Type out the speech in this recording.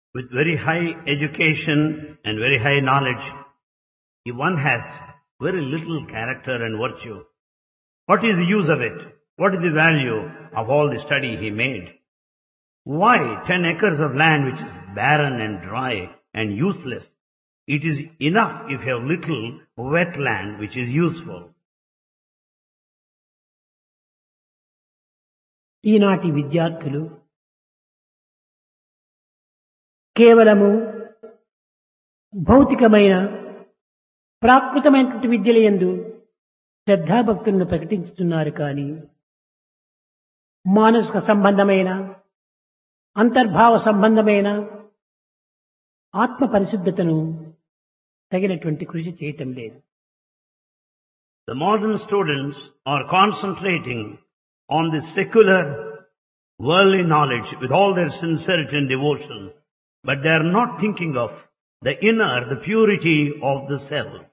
with very high education and very high knowledge, if one has very little character and virtue, what is the use of it? What is the value of all the study he made? Why 10 acres of land which is barren and dry and useless? It is enough if you have little wet land which is useful. ఈనాటి విద్యార్థులు కేవలము భౌతికమైన ప్రాకృతమైనటువంటి విద్యలయందు శ్రద్ధాభక్తులను ప్రకటించుతున్నారు కానీ మానసిక సంబంధమైన అంతర్భావ సంబంధమైన ఆత్మ పరిశుద్ధతను తగినటువంటి కృషి చేయటం లేదు. The modern students are concentrating on the secular worldly knowledge with all their sincerity and devotion, but they are not thinking of the inner, the purity of the self.